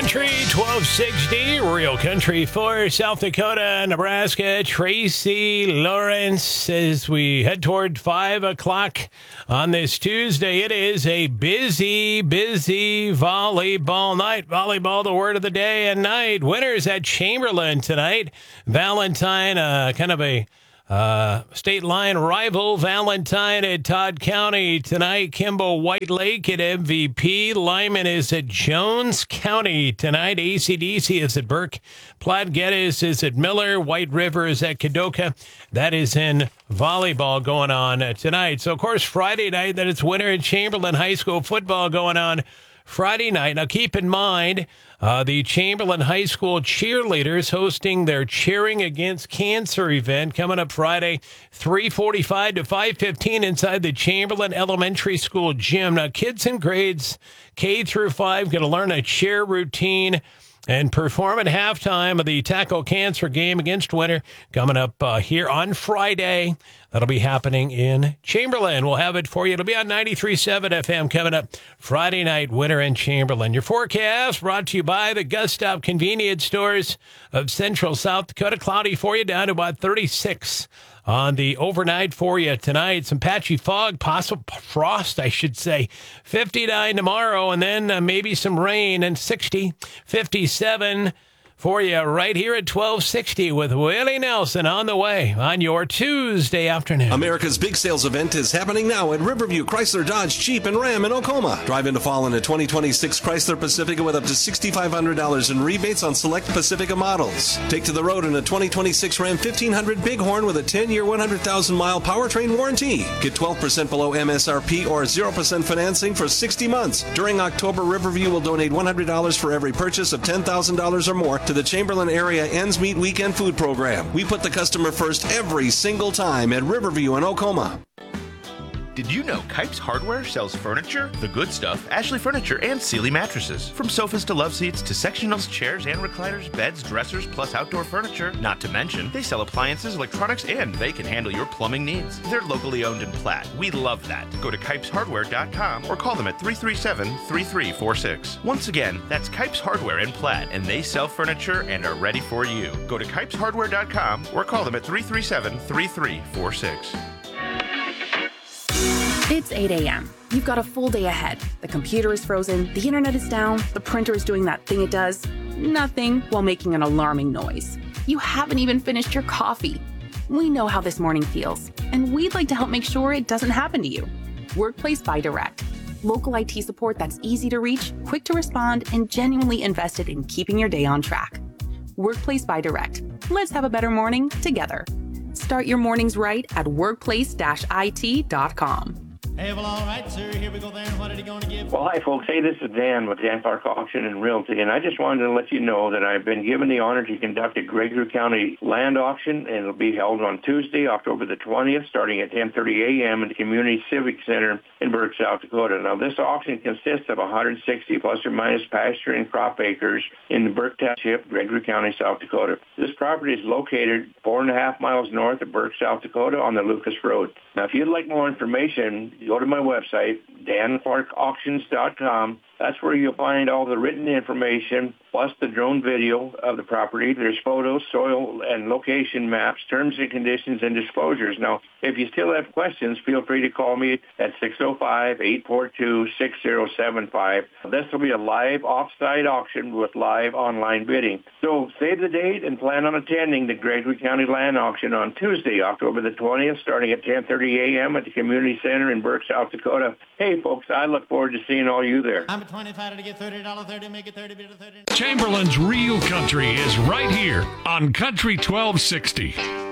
Country 1260, Real Country for South Dakota, Nebraska. Tracy Lawrence, as we head toward 5 o'clock on this Tuesday. It is a busy volleyball night. Volleyball, the word of the day and night. Winners at Chamberlain tonight. Valentine, kind of a state line rival. Valentine at Todd County tonight. Kimbo White Lake at MVP. Lyman is at Jones County tonight. ACDC is at Burke. Platte Geddes is at Miller. White River is at Kadoka. That is in volleyball going on tonight. So, of course, Friday night, that it's winter at Chamberlain High School football going on Friday night. Now, keep in mind, the Chamberlain High School cheerleaders hosting their Cheering Against Cancer event coming up Friday, 3:45 to 5:15 inside the Chamberlain Elementary School gym. Now, kids in grades K through 5 going to learn a cheer routine and perform at halftime of the Tackle Cancer game against Winter coming up here on Friday. That'll be happening in Chamberlain. We'll have it for you. It'll be on 93.7 FM coming up Friday night, Winter in Chamberlain. Your forecast brought to you by the Gustop Convenience Stores of Central South Dakota. Cloudy for you, down to about 36 on the overnight for you tonight. Some patchy fog, possible frost, I should say. 59 tomorrow, and then maybe some rain, and 60, 57 for you right here at 1260 with Willie Nelson on the way on your Tuesday afternoon. America's big sales event is happening now at Riverview Chrysler Dodge Jeep and Ram in Oklahoma. Drive into fall in a 2026 Chrysler Pacifica with up to $6,500 in rebates on select Pacifica models. Take to the road in a 2026 Ram 1500 Bighorn with a 10-year, 100,000-mile powertrain warranty. Get 12% below MSRP or 0% financing for 60 months. During October, Riverview will donate $100 for every purchase of $10,000 or more to the Chamberlain Area Ends Meet Weekend Food Program. We put the customer first every single time at Riverview in Oklahoma. Did you know Kipes Hardware sells furniture, the good stuff, Ashley Furniture, and Sealy mattresses? From sofas to love seats to sectionals, chairs and recliners, beds, dressers, plus outdoor furniture. Not to mention, they sell appliances, electronics, and they can handle your plumbing needs. They're locally owned in Platte. We love that. Go to KipesHardware.com or call them at 337-3346. Once again, that's Kipes Hardware in Platte, and they sell furniture and are ready for you. Go to KipesHardware.com or call them at 337-3346. It's 8 a.m. You've got a full day ahead. The computer is frozen, the internet is down, the printer is doing that thing it does. Nothing while making an alarming noise. You haven't even finished your coffee. We know how this morning feels, and we'd like to help make sure it doesn't happen to you. Workplace by Direct. Local IT support that's easy to reach, quick to respond, and genuinely invested in keeping your day on track. Workplace by Direct. Let's have a better morning together. Start your mornings right at workplace-it.com. Hey, well, all right, sir. Here we go then. What are you going to give? Well, hi, folks. Hey, this is Dan with Dan Park Auction and Realty, and I just wanted to let you know that I've been given the honor to conduct a Gregory County land auction, and it'll be held on Tuesday, October the 20th, starting at 10:30 a.m. in the Community Civic Center in Burke, South Dakota. Now, this auction consists of 160 plus or minus pasture and crop acres in the Burke Township, Gregory County, South Dakota. This property is located 4.5 miles north of Burke, South Dakota on the Lucas Road. Now, if you'd like more information, go to my website, danparkauctions.com. That's where you'll find all the written information, plus the drone video of the property. There's photos, soil and location maps, terms and conditions, and disclosures. Now, if you still have questions, feel free to call me at 605-842-6075. This will be a live off-site auction with live online bidding. So save the date and plan on attending the Gregory County Land Auction on Tuesday, October the 20th, starting at 10:30 a.m. at the Community Center in Burke, South Dakota. Hey, folks, I look forward to seeing all you there. I'm at 25 to get $30, 30, make it 30, bid of 30. Chamberlain's Real Country is right here on Country 1260.